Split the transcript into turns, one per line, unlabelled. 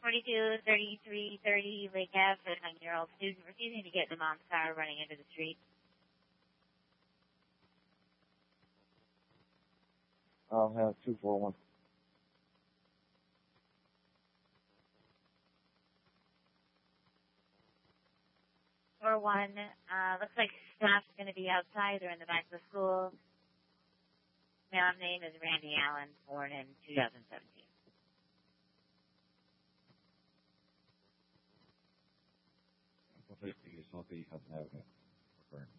423330 Lake Ave, a 9-year-old student refusing to get in the mom's car, running into the street.
I'll have 241.
Looks like staff's going to be outside or in the back of the school. Man's name is Randy Allen, born in 2017.
Huston Avenue.